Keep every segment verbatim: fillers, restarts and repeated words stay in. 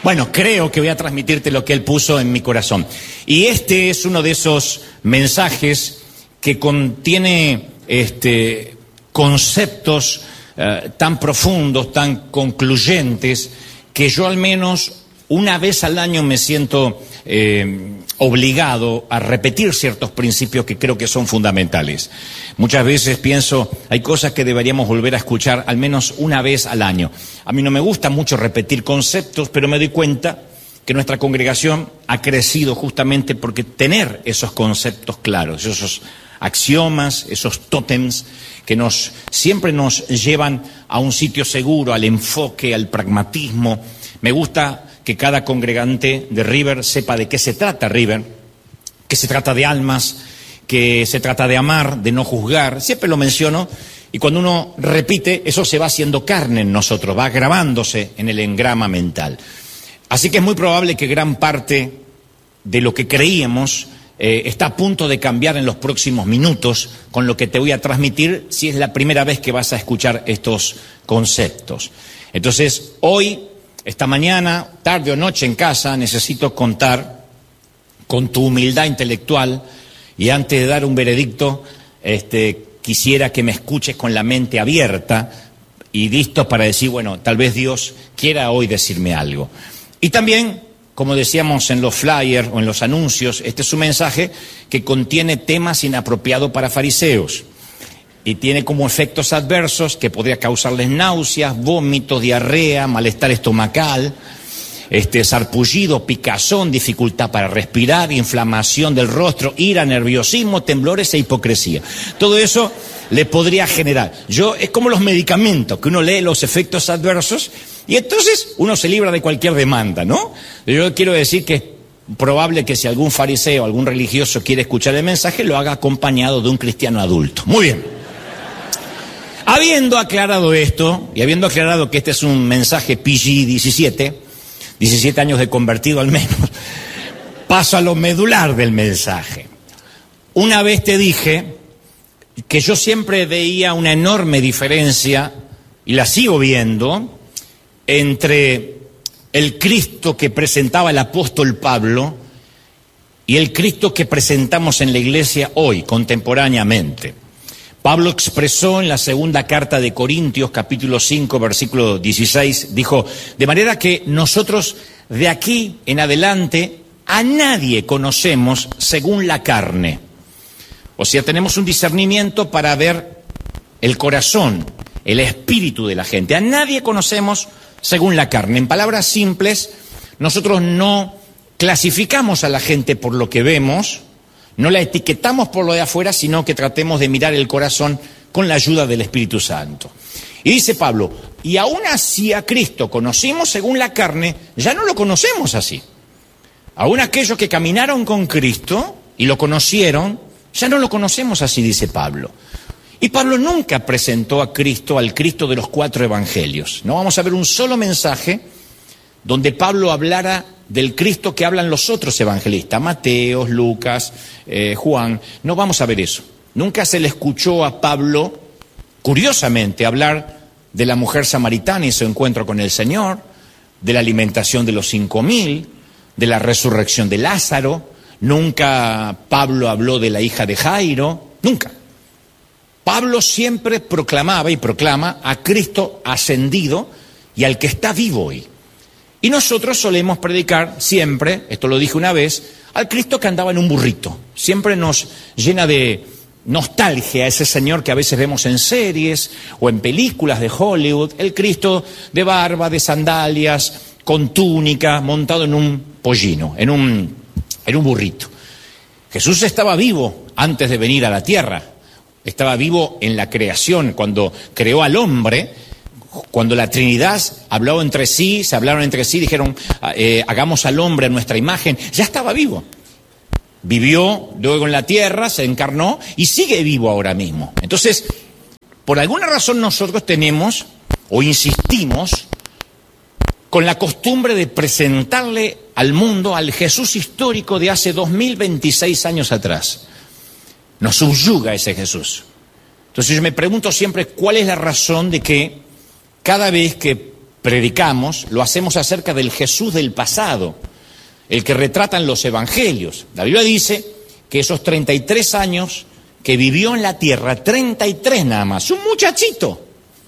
Bueno, creo que voy a transmitirte lo que Él puso en mi corazón. Y este es uno de esos mensajes que contiene este, conceptos uh, tan profundos, tan concluyentes, que yo al menos una vez al año me siento eh, obligado a repetir ciertos principios que creo que son fundamentales. Muchas veces pienso, hay cosas que deberíamos volver a escuchar al menos una vez al año. A mí no me gusta mucho repetir conceptos, pero me doy cuenta que nuestra congregación ha crecido justamente porque tener esos conceptos claros, esos axiomas, esos tótems que nos, siempre nos llevan a un sitio seguro, al enfoque, al pragmatismo. Me gusta que cada congregante de River sepa de qué se trata River, que se trata de almas, que se trata de amar, de no juzgar. Siempre lo menciono, y cuando uno repite, eso se va haciendo carne en nosotros, va grabándose en el engrama mental. Así que es muy probable que gran parte de lo que creíamos eh, está a punto de cambiar en los próximos minutos con lo que te voy a transmitir si es la primera vez que vas a escuchar estos conceptos. Entonces, hoy, esta mañana, tarde o noche en casa, necesito contar con tu humildad intelectual y antes de dar un veredicto, este, quisiera que me escuches con la mente abierta y listo para decir, bueno, tal vez Dios quiera hoy decirme algo. Y también, como decíamos en los flyers o en los anuncios, este es un mensaje que contiene temas inapropiados para fariseos y tiene como efectos adversos que podría causarles náuseas, vómitos, diarrea, malestar estomacal, este, sarpullido, picazón, dificultad para respirar, inflamación del rostro, ira, nerviosismo, temblores e hipocresía. Todo eso le podría generar. Yo, es como los medicamentos, que uno lee los efectos adversos y entonces uno se libra de cualquier demanda, ¿no? Yo quiero decir que es probable que si algún fariseo, algún religioso quiere escuchar el mensaje, lo haga acompañado de un cristiano adulto. Muy bien. Habiendo aclarado esto, y habiendo aclarado que este es un mensaje P G diecisiete, diecisiete años de convertido al menos, paso a lo medular del mensaje. Una vez te dije que yo siempre veía una enorme diferencia, y la sigo viendo, entre el Cristo que presentaba el apóstol Pablo y el Cristo que presentamos en la iglesia hoy, contemporáneamente. Pablo expresó en la segunda carta de Corintios, capítulo cinco, versículo dieciséis, dijo, de manera que nosotros de aquí en adelante a nadie conocemos según la carne. O sea, tenemos un discernimiento para ver el corazón, el espíritu de la gente. A nadie conocemos según la carne. En palabras simples, nosotros no clasificamos a la gente por lo que vemos, no la etiquetamos por lo de afuera, sino que tratemos de mirar el corazón con la ayuda del Espíritu Santo. Y dice Pablo, y aún así a Cristo conocimos según la carne, ya no lo conocemos así. Aún aquellos que caminaron con Cristo y lo conocieron, ya no lo conocemos así, dice Pablo. Y Pablo nunca presentó a Cristo al Cristo de los cuatro evangelios. No vamos a ver un solo mensaje donde Pablo hablara del Cristo que hablan los otros evangelistas, Mateo, Lucas, eh, Juan. No vamos a ver eso. Nunca se le escuchó a Pablo, curiosamente, hablar de la mujer samaritana y su encuentro con el Señor, de la alimentación de los cinco mil, de la resurrección de Lázaro. Nunca Pablo habló de la hija de Jairo, nunca. Pablo siempre proclamaba y proclama a Cristo ascendido y al que está vivo hoy. Y nosotros solemos predicar siempre, esto lo dije una vez, al Cristo que andaba en un burrito. Siempre nos llena de nostalgia ese Señor que a veces vemos en series o en películas de Hollywood, el Cristo de barba, de sandalias, con túnica, montado en un pollino, en un, en un burrito. Jesús estaba vivo antes de venir a la tierra, estaba vivo en la creación, cuando creó al hombre. Cuando la Trinidad habló entre sí, se hablaron entre sí, dijeron, eh, hagamos al hombre a nuestra imagen, ya estaba vivo. Vivió luego en la tierra, se encarnó y sigue vivo ahora mismo. Entonces, por alguna razón nosotros tenemos, o insistimos, con la costumbre de presentarle al mundo al Jesús histórico de hace dos mil veintiséis años atrás. Nos subyuga ese Jesús. Entonces yo me pregunto siempre cuál es la razón de que cada vez que predicamos lo hacemos acerca del Jesús del pasado, el que retratan los evangelios. La Biblia dice que esos treinta y tres años que vivió en la tierra, treinta y tres nada más, un muchachito,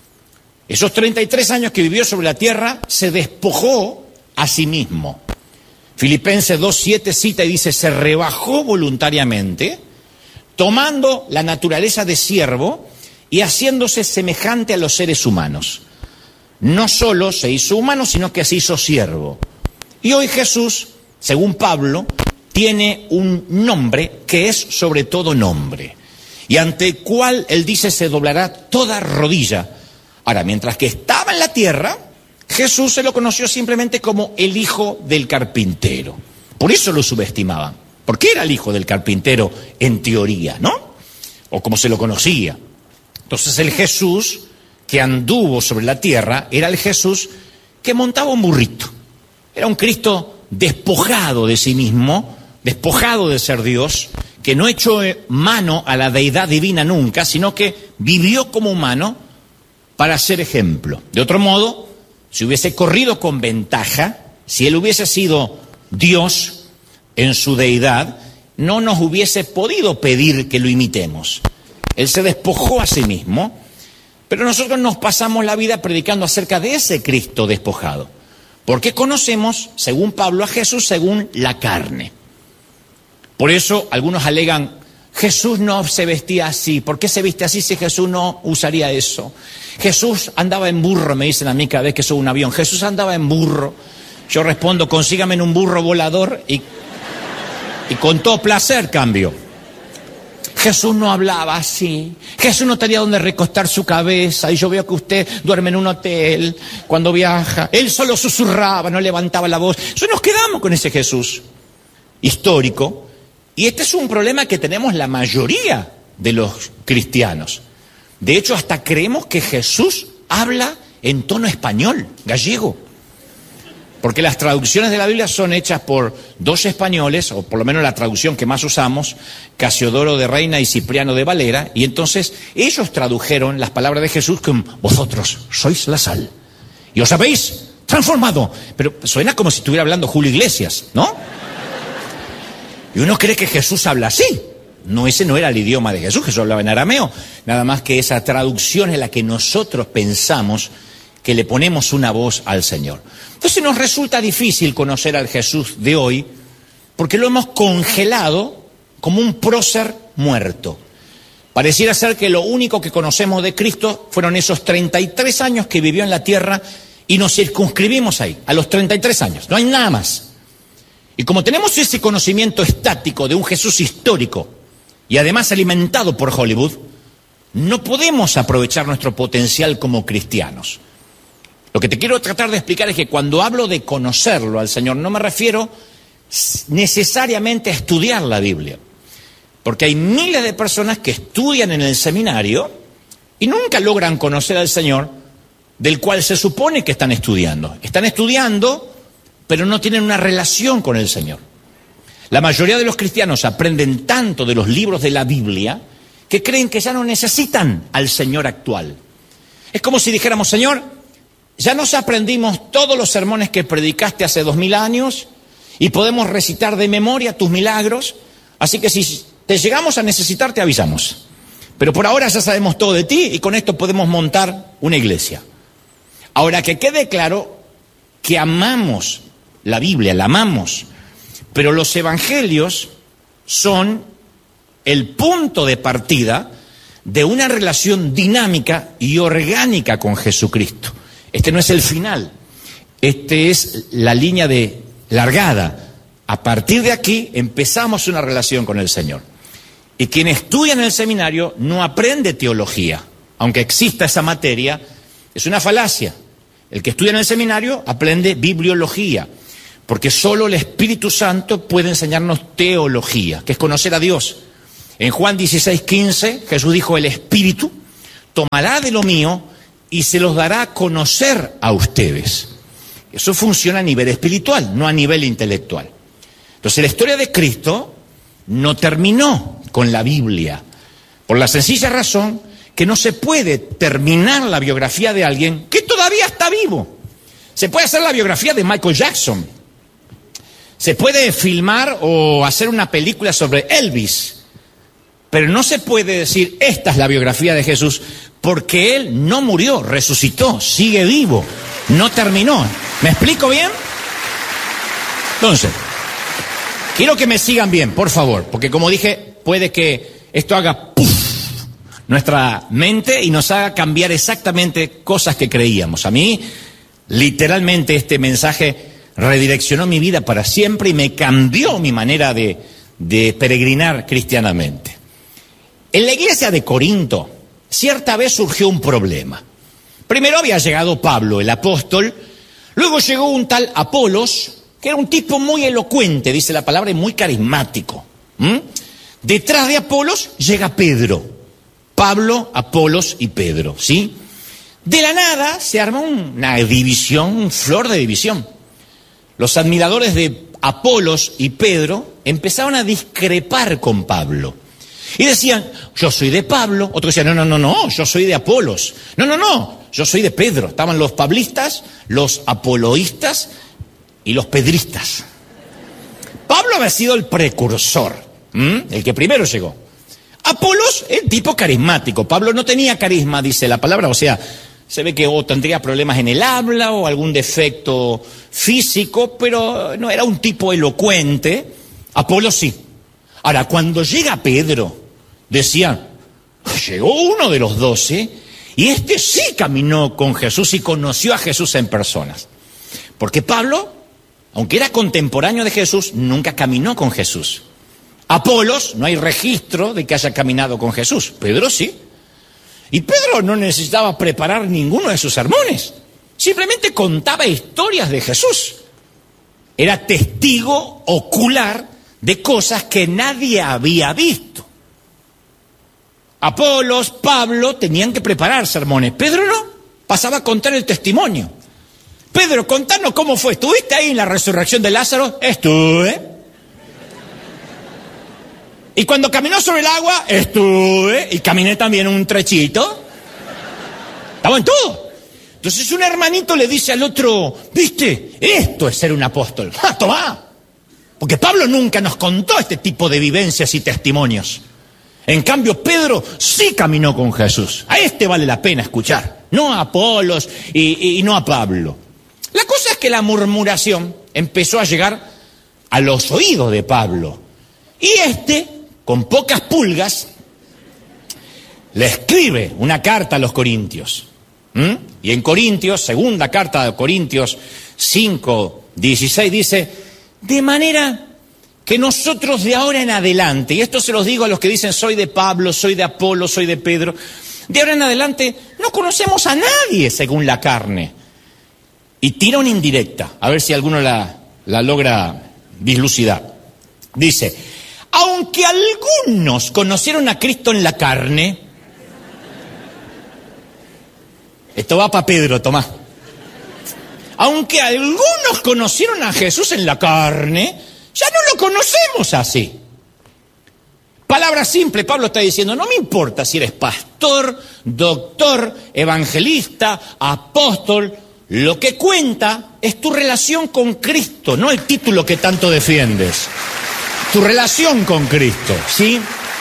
esos treinta y tres años que vivió sobre la tierra, se despojó a sí mismo. Filipenses dos siete cita y dice, se rebajó voluntariamente, tomando la naturaleza de siervo y haciéndose semejante a los seres humanos. No solo se hizo humano, sino que se hizo siervo. Y hoy Jesús, según Pablo, tiene un nombre que es sobre todo nombre, y ante el cual él dice se doblará toda rodilla. Ahora, mientras que estaba en la tierra, Jesús se lo conoció simplemente como el hijo del carpintero. Por eso lo subestimaban, porque era el hijo del carpintero en teoría, ¿no? O como se lo conocía. Entonces el Jesús que anduvo sobre la tierra era el Jesús que montaba un burrito. Era un Cristo despojado de sí mismo, despojado de ser Dios, que no echó mano a la deidad divina nunca, sino que vivió como humano para ser ejemplo. De otro modo, si hubiese corrido con ventaja, si él hubiese sido Dios en su deidad, no nos hubiese podido pedir que lo imitemos. Él se despojó a sí mismo, pero nosotros nos pasamos la vida predicando acerca de ese Cristo despojado, porque conocemos, según Pablo, a Jesús según la carne. Por eso algunos alegan, Jesús no se vestía así. ¿Por qué se viste así si Jesús no usaría eso? Jesús andaba en burro, me dicen a mí cada vez que subo un avión. Jesús andaba en burro. Yo respondo, consígame en un burro volador y, y con todo placer cambio. Jesús no hablaba así. Jesús no tenía donde recostar su cabeza. Y yo veo que usted duerme en un hotel cuando viaja. Él solo susurraba, no levantaba la voz. Entonces nos quedamos con ese Jesús histórico. Y este es un problema que tenemos la mayoría de los cristianos. De hecho, hasta creemos que Jesús habla en tono español, gallego. Porque las traducciones de la Biblia son hechas por dos españoles, o por lo menos la traducción que más usamos, Casiodoro de Reina y Cipriano de Valera, y entonces ellos tradujeron las palabras de Jesús como vosotros sois la sal, y os habéis transformado. Pero suena como si estuviera hablando Julio Iglesias, ¿no? Y uno cree que Jesús habla así. No, ese no era el idioma de Jesús, Jesús hablaba en arameo. Nada más que esa traducción es la que nosotros pensamos que le ponemos una voz al Señor. Entonces nos resulta difícil conocer al Jesús de hoy porque lo hemos congelado como un prócer muerto. Pareciera ser que lo único que conocemos de Cristo fueron esos treinta y tres años que vivió en la tierra y nos circunscribimos ahí, a los treinta y tres años, no hay nada más. Y como tenemos ese conocimiento estático de un Jesús histórico y además alimentado por Hollywood, no podemos aprovechar nuestro potencial como cristianos. Lo que te quiero tratar de explicar es que cuando hablo de conocerlo al Señor, no me refiero necesariamente a estudiar la Biblia. Porque hay miles de personas que estudian en el seminario y nunca logran conocer al Señor del cual se supone que están estudiando. Están estudiando, pero no tienen una relación con el Señor. La mayoría de los cristianos aprenden tanto de los libros de la Biblia que creen que ya no necesitan al Señor actual. Es como si dijéramos, Señor, ya nos aprendimos todos los sermones que predicaste hace dos mil años y podemos recitar de memoria tus milagros, así que si te llegamos a necesitar te avisamos. Pero por ahora ya sabemos todo de ti y con esto podemos montar una iglesia. Ahora, que quede claro que amamos la Biblia, la amamos, pero los evangelios son el punto de partida de una relación dinámica y orgánica con Jesucristo. Este no es el final, este es la línea de largada. A partir de aquí empezamos una relación con el Señor. Y quien estudia en el seminario no aprende teología, aunque exista esa materia, es una falacia. El que estudia en el seminario aprende bibliología, porque solo el Espíritu Santo puede enseñarnos teología, que es conocer a Dios. En Juan dieciséis quince, Jesús dijo, el Espíritu tomará de lo mío y se los dará a conocer a ustedes. Eso funciona a nivel espiritual, no a nivel intelectual. Entonces la historia de Cristo no terminó con la Biblia, por la sencilla razón que no se puede terminar la biografía de alguien que todavía está vivo. Se puede hacer la biografía de Michael Jackson. Se puede filmar o hacer una película sobre Elvis. Pero no se puede decir, esta es la biografía de Jesús, porque Él no murió, resucitó, sigue vivo, no terminó. ¿Me explico bien? Entonces, quiero que me sigan bien, por favor, porque como dije, puede que esto haga ¡puf! Nuestra mente y nos haga cambiar exactamente cosas que creíamos. A mí, literalmente, este mensaje redireccionó mi vida para siempre y me cambió mi manera de, de peregrinar cristianamente. En la iglesia de Corinto, cierta vez surgió un problema. Primero había llegado Pablo, el apóstol, luego llegó un tal Apolos, que era un tipo muy elocuente, dice la palabra, y muy carismático. ¿Mm? Detrás de Apolos llega Pedro, Pablo, Apolos y Pedro, ¿sí? De la nada se armó una división, un flor de división. Los admiradores de Apolos y Pedro empezaron a discrepar con Pablo. Y decían, yo soy de Pablo. Otros decían, no, no, no, no, yo soy de Apolos. No, no, no, yo soy de Pedro. Estaban los pablistas, los apoloístas y los pedristas. Pablo había sido el precursor, ¿m? el que primero llegó. Apolos, el tipo carismático. Pablo no tenía carisma, dice la palabra, o sea, se ve que o tendría problemas en el habla o algún defecto físico, pero no era un tipo elocuente. Apolos sí. Ahora, cuando llega Pedro, decían, llegó uno de los doce, y este sí caminó con Jesús y conoció a Jesús en personas. Porque Pablo, aunque era contemporáneo de Jesús, nunca caminó con Jesús. Apolos, no hay registro de que haya caminado con Jesús. Pedro sí. Y Pedro no necesitaba preparar ninguno de sus sermones. Simplemente contaba historias de Jesús. Era testigo ocular de cosas que nadie había visto. Apolos, Pablo tenían que preparar sermones. Pedro no, pasaba a contar el testimonio. Pedro, contanos cómo fue. ¿Estuviste ahí en la resurrección de Lázaro? Estuve. Y cuando caminó sobre el agua, estuve. Y caminé también un trechito. Estaba en todo. Entonces un hermanito le dice al otro, ¿viste? Esto es ser un apóstol. ¡Ja, tomá! Porque Pablo nunca nos contó este tipo de vivencias y testimonios. En cambio, Pedro sí caminó con Jesús. A este vale la pena escuchar, no a Apolos y, y no a Pablo. La cosa es que la murmuración empezó a llegar a los oídos de Pablo. Y este, con pocas pulgas, le escribe una carta a los corintios. ¿Mm? Y en Corintios, segunda carta de Corintios cinco, dieciséis, dice, de manera que nosotros de ahora en adelante, y esto se los digo a los que dicen soy de Pablo, soy de Apolo, soy de Pedro, de ahora en adelante no conocemos a nadie según la carne. Y tira una indirecta, a ver si alguno la, la logra dislucidar. Dice, aunque algunos conocieron a Cristo en la carne, esto va para Pedro, Tomás. Aunque algunos conocieron a Jesús en la carne, ya no lo conocemos así. Palabra simple, Pablo está diciendo, no me importa si eres pastor, doctor, evangelista, apóstol, lo que cuenta es tu relación con Cristo, no el título que tanto defiendes. Tu relación con Cristo, ¿sí?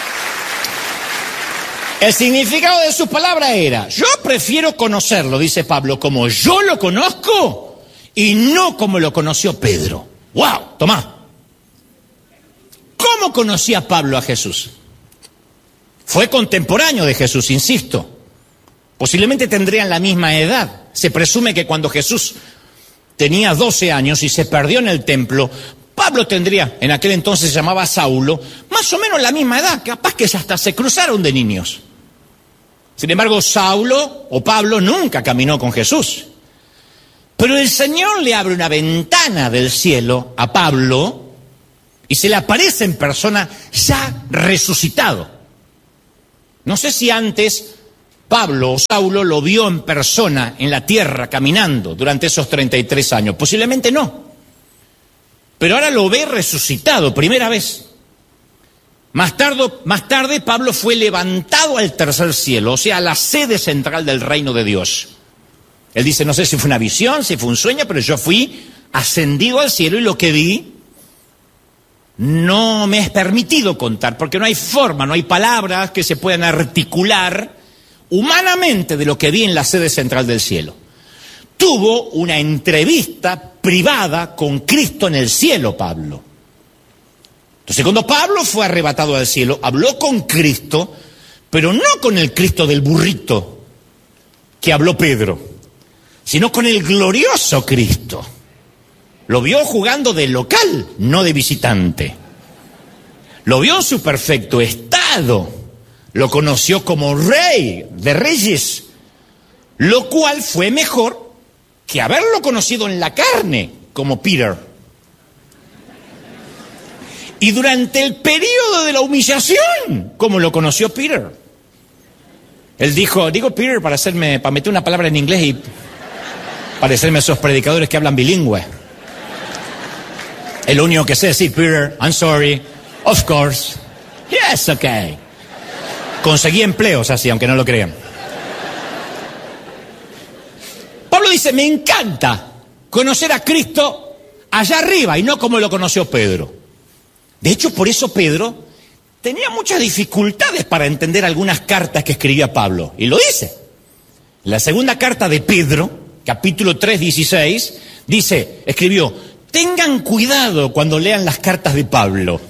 El significado de su palabra era, yo prefiero conocerlo, dice Pablo, como yo lo conozco y no como lo conoció Pedro. ¡Wow! Tomá. ¿Cómo conocía Pablo a Jesús? Fue contemporáneo de Jesús, insisto. Posiblemente tendrían la misma edad. Se presume que cuando Jesús tenía doce años y se perdió en el templo, Pablo tendría, en aquel entonces se llamaba Saulo, más o menos la misma edad, capaz que hasta se cruzaron de niños. Sin embargo, Saulo o Pablo nunca caminó con Jesús. Pero el Señor le abre una ventana del cielo a Pablo y se le aparece en persona ya resucitado. No sé si antes Pablo o Saulo lo vio en persona en la tierra caminando durante esos treinta y tres años. Posiblemente no. Pero ahora lo ve resucitado, primera vez. Más tarde, más tarde Pablo fue levantado al tercer cielo, o sea, a la sede central del reino de Dios. Él dice, no sé si fue una visión, si fue un sueño, pero yo fui ascendido al cielo y lo que vi no me es permitido contar, porque no hay forma, no hay palabras que se puedan articular humanamente de lo que vi en la sede central del cielo. Tuvo una entrevista privada con Cristo en el cielo, Pablo. Entonces, cuando Pablo fue arrebatado al cielo, habló con Cristo, pero no con el Cristo del burrito que habló Pedro, sino con el glorioso Cristo. Lo vio jugando de local, no de visitante. Lo vio en su perfecto estado. Lo conoció como rey de reyes, lo cual fue mejor que haberlo conocido en la carne, como Peter. Y durante el periodo de la humillación, como lo conoció Peter. Él dijo, digo Peter para hacerme, para meter una palabra en inglés y parecerme a esos predicadores que hablan bilingüe. El único que sé decir, Peter, I'm sorry, of course, yes, okay. Conseguí empleos así, aunque no lo crean. Pablo dice, me encanta conocer a Cristo allá arriba y no como lo conoció Pedro. De hecho, por eso Pedro tenía muchas dificultades para entender algunas cartas que escribía Pablo. Y lo dice. La segunda carta de Pedro, capítulo tres, dieciséis, dice, escribió, tengan cuidado cuando lean las cartas de Pablo.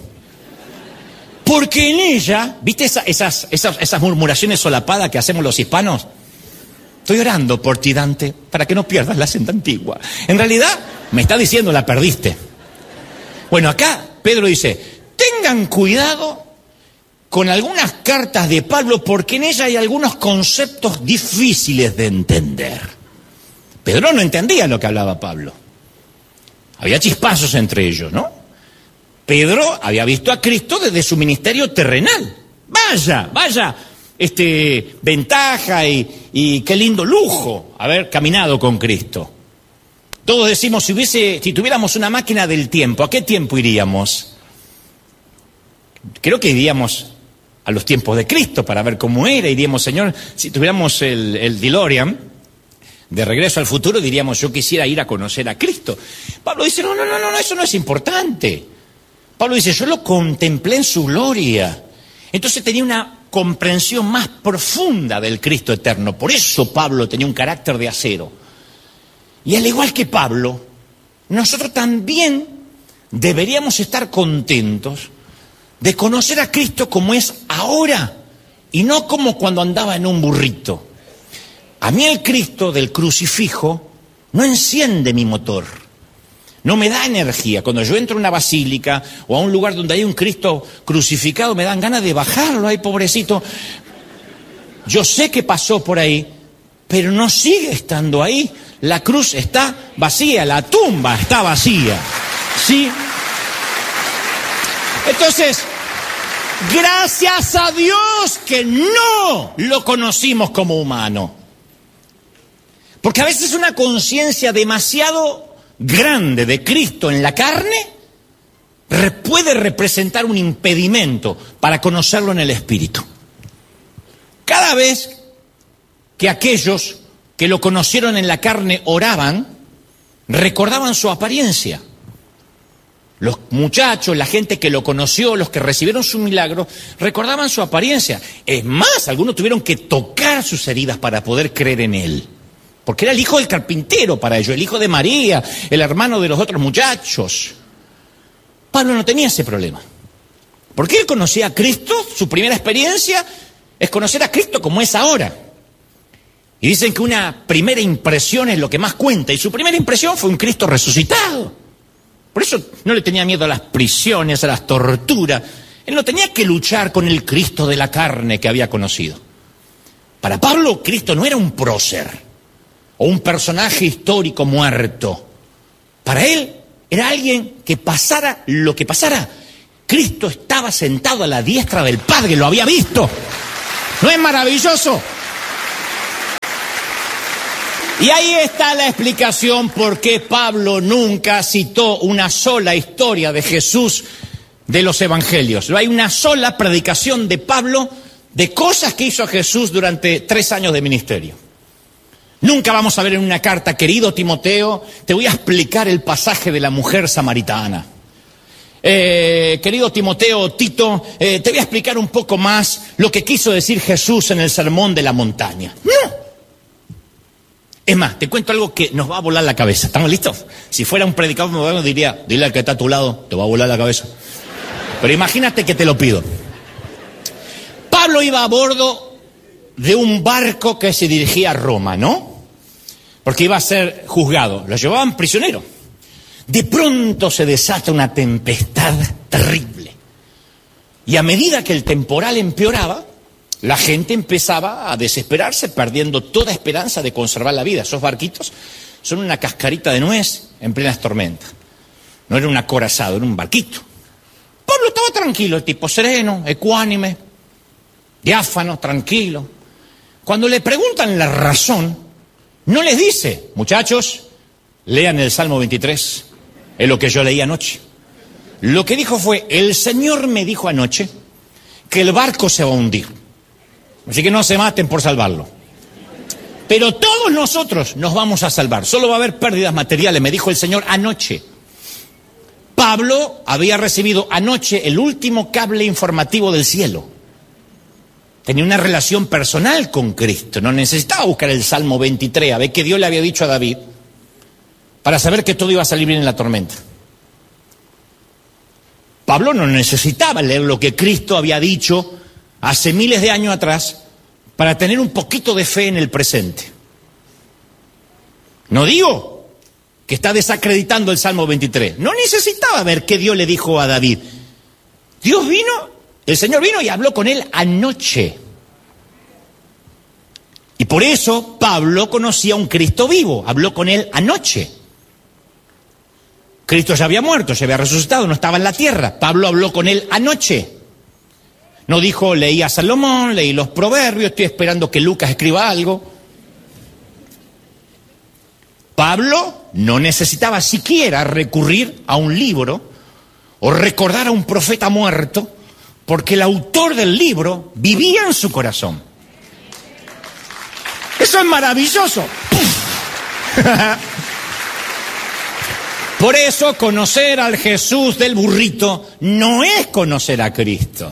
Porque en ella, ¿viste esa, esas, esas, esas murmuraciones solapadas que hacemos los hispanos? Estoy orando por ti, Dante, para que no pierdas la senda antigua. En realidad, me está diciendo, la perdiste. Bueno, acá Pedro dice, tengan cuidado con algunas cartas de Pablo, porque en ella hay algunos conceptos difíciles de entender. Pedro no entendía lo que hablaba Pablo. Había chispazos entre ellos, ¿no? Pedro había visto a Cristo desde su ministerio terrenal. Vaya, vaya, este, ventaja y, y qué lindo lujo haber caminado con Cristo. Todos decimos, si hubiese, si tuviéramos una máquina del tiempo, ¿a qué tiempo iríamos? Creo que iríamos a los tiempos de Cristo para ver cómo era. Iríamos, Señor, si tuviéramos el, el DeLorean de Regreso al Futuro, diríamos, yo quisiera ir a conocer a Cristo. Pablo dice, no, no, no, no, eso no es importante. Pablo dice, yo lo contemplé en su gloria. Entonces tenía una comprensión más profunda del Cristo eterno. Por eso Pablo tenía un carácter de acero. Y al igual que Pablo, nosotros también deberíamos estar contentos de conocer a Cristo como es ahora y no como cuando andaba en un burrito. A mí el Cristo del crucifijo no enciende mi motor, no me da energía. Cuando yo entro a una basílica o a un lugar donde hay un Cristo crucificado, me dan ganas de bajarlo, ay pobrecito. Yo sé que pasó por ahí, pero no sigue estando ahí. La cruz está vacía, la tumba está vacía, ¿sí? Entonces, gracias a Dios que no lo conocimos como humano. Porque a veces una conciencia demasiado grande de Cristo en la carne puede representar un impedimento para conocerlo en el espíritu. Cada vez que aquellos que lo conocieron en la carne oraban, recordaban su apariencia. Los muchachos, la gente que lo conoció, los que recibieron su milagro, recordaban su apariencia. Es más, algunos tuvieron que tocar sus heridas para poder creer en él. Porque era el hijo del carpintero para ellos, el hijo de María, el hermano de los otros muchachos. Pablo no tenía ese problema. Porque él conocía a Cristo, su primera experiencia es conocer a Cristo como es ahora. Y dicen que una primera impresión es lo que más cuenta, y su primera impresión fue un Cristo resucitado. Por eso no le tenía miedo a las prisiones, a las torturas. Él no tenía que luchar con el Cristo de la carne que había conocido. Para Pablo, Cristo no era un prócer o un personaje histórico muerto. Para él era alguien que pasara lo que pasara. Cristo estaba sentado a la diestra del Padre, lo había visto. ¿No es maravilloso? Y ahí está la explicación por qué Pablo nunca citó una sola historia de Jesús de los evangelios. No hay una sola predicación de Pablo de cosas que hizo Jesús durante tres años de ministerio. Nunca vamos a ver en una carta, querido Timoteo, te voy a explicar el pasaje de la mujer samaritana. Eh, querido Timoteo, Tito, eh, te voy a explicar un poco más lo que quiso decir Jesús en el sermón de la montaña. No. Es más, te cuento algo que nos va a volar la cabeza. ¿Estamos listos? Si fuera un predicador moderno diría, dile al que está a tu lado, te va a volar la cabeza. Pero imagínate que te lo pido. Pablo iba a bordo de un barco que se dirigía a Roma, ¿no? Porque iba a ser juzgado. Lo llevaban prisionero. De pronto se desata una tempestad terrible. Y a medida que el temporal empeoraba, la gente empezaba a desesperarse, perdiendo toda esperanza de conservar la vida. Esos barquitos son una cascarita de nuez en plenas tormentas. No era un acorazado, era un barquito. Pablo estaba tranquilo, el tipo sereno, ecuánime, diáfano, tranquilo. Cuando le preguntan la razón, no les dice, muchachos, lean el Salmo veintitrés, es lo que yo leí anoche. Lo que dijo fue, el Señor me dijo anoche que el barco se va a hundir. Así que no se maten por salvarlo. Pero todos nosotros nos vamos a salvar. Solo va a haber pérdidas materiales, me dijo el Señor anoche. Pablo había recibido anoche el último cable informativo del cielo. Tenía una relación personal con Cristo. No necesitaba buscar el Salmo veintitrés, a ver qué Dios le había dicho a David, para saber que todo iba a salir bien en la tormenta. Pablo no necesitaba leer lo que Cristo había dicho hace miles de años atrás para tener un poquito de fe en el presente. No digo que está desacreditando el Salmo veintitrés. No necesitaba ver qué Dios le dijo a David. Dios vino, el Señor vino y habló con él anoche. Y por eso Pablo conocía a un Cristo vivo, habló con él anoche. Cristo ya había muerto, se había resucitado, no estaba en la tierra. Pablo habló con él anoche. No dijo, leí a Salomón, leí los proverbios, estoy esperando que Lucas escriba algo. Pablo no necesitaba siquiera recurrir a un libro o recordar a un profeta muerto, porque el autor del libro vivía en su corazón. Eso es maravilloso. Por eso conocer al Jesús del burrito no es conocer a Cristo.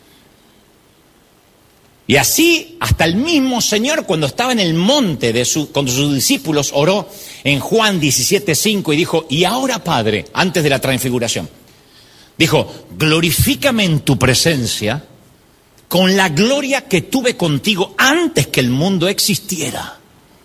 Y así, hasta el mismo Señor, cuando estaba en el monte de su, con sus discípulos, oró en Juan diecisiete cinco y dijo, y ahora, Padre, antes de la transfiguración, dijo, glorifícame en tu presencia con la gloria que tuve contigo antes que el mundo existiera.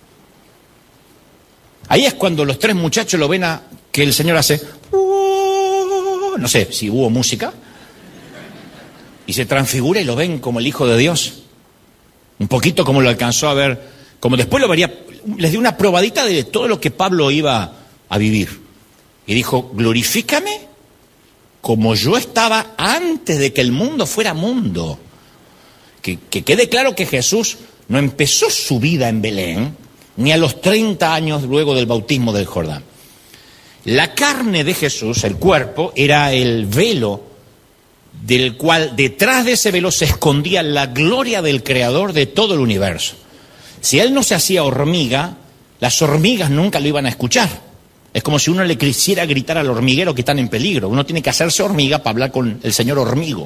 Ahí es cuando los tres muchachos lo ven a que el Señor hace, uh, no sé si hubo música, y se transfigura y lo ven como el Hijo de Dios. Un poquito como lo alcanzó a ver, como después lo vería, les dio una probadita de todo lo que Pablo iba a vivir. Y dijo, glorifícame como yo estaba antes de que el mundo fuera mundo. Que, que quede claro que Jesús no empezó su vida en Belén, ni a los treinta años luego del bautismo del Jordán. La carne de Jesús, el cuerpo, era el velo del cual detrás de ese velo se escondía la gloria del Creador de todo el universo. Si él no se hacía hormiga, las hormigas nunca lo iban a escuchar. Es como si uno le quisiera gritar al hormiguero que están en peligro. Uno tiene que hacerse hormiga para hablar con el señor hormigo.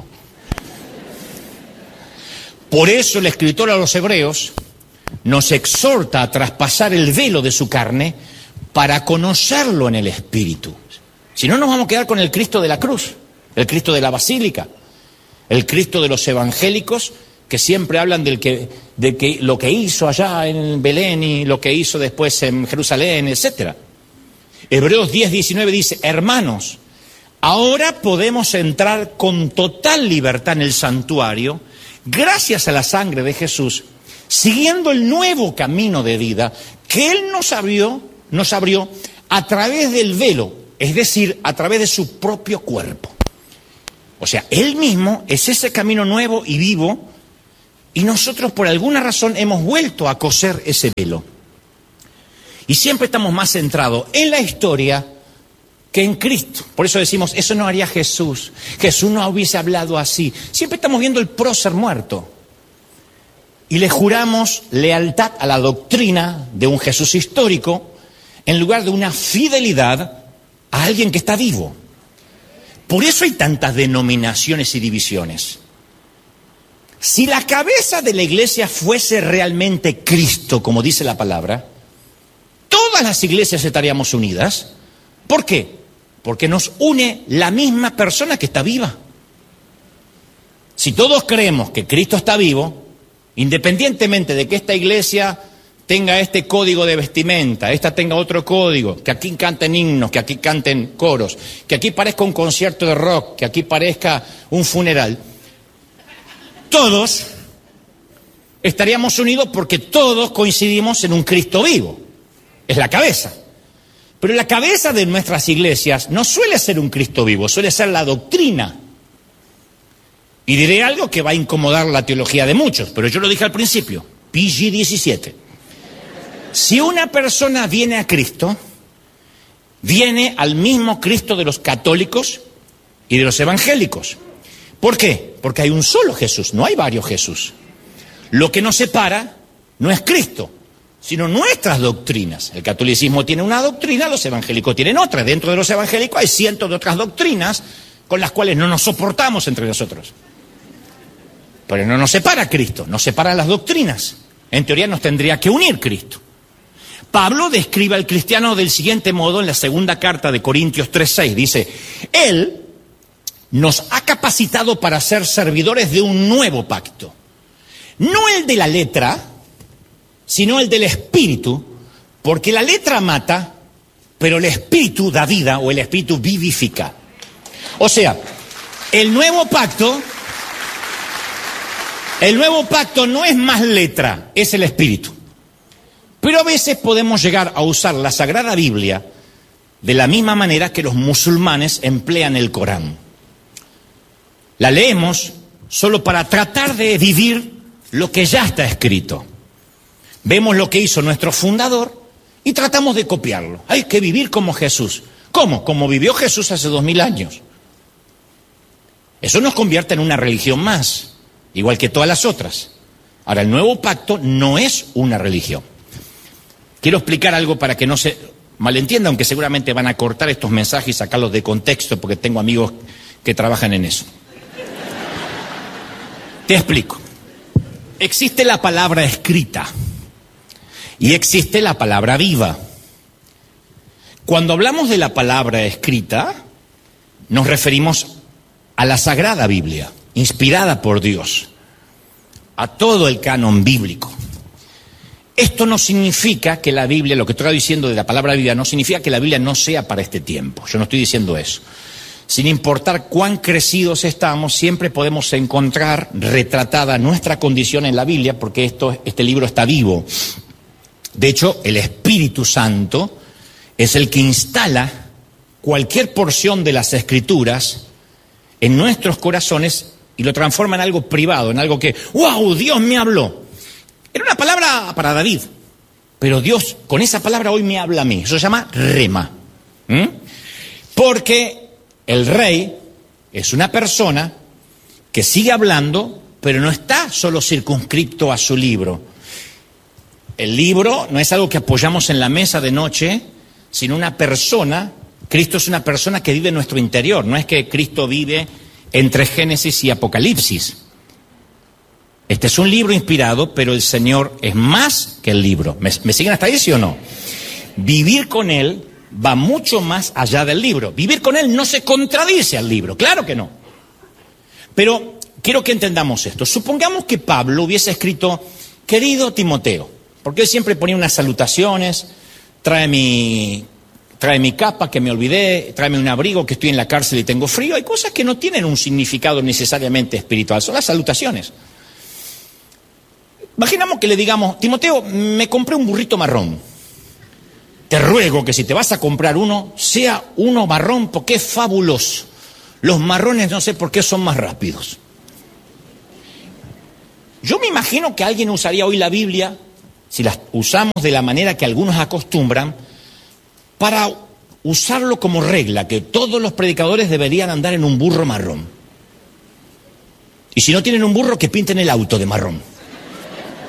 Por eso el escritor a los hebreos nos exhorta a traspasar el velo de su carne para conocerlo en el Espíritu. Si no, nos vamos a quedar con el Cristo de la cruz, el Cristo de la basílica, el Cristo de los evangélicos que siempre hablan del que, de que lo que hizo allá en Belén y lo que hizo después en Jerusalén, etcétera. Hebreos diez diecinueve dice, hermanos, ahora podemos entrar con total libertad en el santuario gracias a la sangre de Jesús, siguiendo el nuevo camino de vida que Él nos abrió, nos abrió a través del velo, es decir, a través de su propio cuerpo. O sea, Él mismo es ese camino nuevo y vivo, y nosotros por alguna razón hemos vuelto a coser ese velo. Y siempre estamos más centrados en la historia que en Cristo. Por eso decimos, eso no haría Jesús. Jesús no hubiese hablado así. Siempre estamos viendo el prócer muerto. y le juramos lealtad a la doctrina de un Jesús histórico en lugar de una fidelidad a alguien que está vivo. Por eso hay tantas denominaciones y divisiones. Si la cabeza de la iglesia fuese realmente Cristo, como dice la palabra, todas las iglesias estaríamos unidas. ¿Por qué? Porque nos une la misma persona que está viva. Si todos creemos que Cristo está vivo, independientemente de que esta iglesia tenga este código de vestimenta, esta tenga otro código, que aquí canten himnos, que aquí canten coros, que aquí parezca un concierto de rock, que aquí parezca un funeral, todos estaríamos unidos porque todos coincidimos en un Cristo vivo. Es la cabeza. Pero la cabeza de nuestras iglesias no suele ser un Cristo vivo, suele ser la doctrina. Y diré algo que va a incomodar la teología de muchos, pero yo lo dije al principio, P G diecisiete. Si una persona viene a Cristo, viene al mismo Cristo de los católicos y de los evangélicos. ¿Por qué? Porque hay un solo Jesús, no hay varios Jesús. Lo que nos separa no es Cristo, sino nuestras doctrinas. El catolicismo tiene una doctrina, los evangélicos tienen otra. Dentro de los evangélicos hay cientos de otras doctrinas con las cuales no nos soportamos entre nosotros. Pero no nos separa Cristo, nos separan las doctrinas. En teoría nos tendría que unir Cristo. Pablo describe al cristiano del siguiente modo en la segunda carta de Corintios tres seis. Dice, Él nos ha capacitado para ser servidores de un nuevo pacto. No el de la letra, sino el del espíritu, porque la letra mata, pero el espíritu da vida o el espíritu vivifica. O sea, el nuevo pacto, el nuevo pacto no es más letra, es el espíritu. Pero a veces podemos llegar a usar la Sagrada Biblia de la misma manera que los musulmanes emplean el Corán. La leemos solo para tratar de vivir lo que ya está escrito. Vemos lo que hizo nuestro fundador y tratamos de copiarlo. Hay que vivir como Jesús. ¿Cómo? Como vivió Jesús hace dos mil años. Eso nos convierte en una religión más, igual que todas las otras. Ahora, el nuevo pacto no es una religión. Quiero explicar algo para que no se malentienda, aunque seguramente van a cortar estos mensajes y sacarlos de contexto, porque tengo amigos que trabajan en eso. Te explico. Existe la palabra escrita y existe la palabra viva. Cuando hablamos de la palabra escrita, nos referimos a la Sagrada Biblia, inspirada por Dios, a todo el canon bíblico. Esto no significa que la Biblia, lo que estoy diciendo de la palabra Biblia, no significa que la Biblia no sea para este tiempo. Yo no estoy diciendo eso. Sin importar cuán crecidos estamos, siempre podemos encontrar retratada nuestra condición en la Biblia, porque esto, este libro está vivo. De hecho, el Espíritu Santo es el que instala cualquier porción de las Escrituras en nuestros corazones y lo transforma en algo privado, en algo que, ¡wow! Dios me habló. Era una palabra para David, pero Dios con esa palabra hoy me habla a mí. Eso se llama rema. ¿Mm? Porque el rey es una persona que sigue hablando, pero no está solo circunscripto a su libro. El libro no es algo que apoyamos en la mesa de noche, sino una persona. Cristo es una persona que vive en nuestro interior. No es que Cristo vive entre Génesis y Apocalipsis. Este es un libro inspirado, pero el Señor es más que el libro. ¿Me, me siguen hasta ahí, sí o no? Vivir con Él va mucho más allá del libro. Vivir con Él no se contradice al libro, claro que no. Pero quiero que entendamos esto. Supongamos que Pablo hubiese escrito, querido Timoteo, porque él siempre ponía unas salutaciones, trae mi, trae mi capa que me olvidé, tráeme un abrigo que estoy en la cárcel y tengo frío. Hay cosas que no tienen un significado necesariamente espiritual, son las salutaciones. Imaginamos que le digamos, Timoteo, me compré un burrito marrón. Te ruego que si te vas a comprar uno, sea uno marrón porque es fabuloso. Los marrones no sé por qué son más rápidos. Yo me imagino que alguien usaría hoy la Biblia, si la usamos de la manera que algunos acostumbran, para usarlo como regla, que todos los predicadores deberían andar en un burro marrón. Y si no tienen un burro, que pinten el auto de marrón.